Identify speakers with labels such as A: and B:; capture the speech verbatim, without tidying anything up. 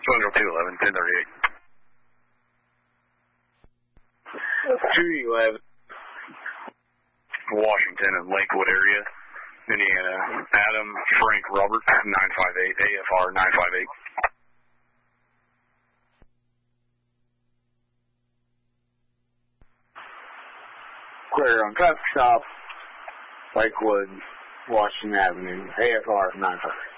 A: Central two eleven, ten thirty-eight.
B: two eleven.
A: Washington and Lakewood area, Indiana. Adam Frank Robert, nine five eight, A F R nine five eight.
B: Clear on traffic stop, Lakewood, Washington Avenue, A F R nine five eight.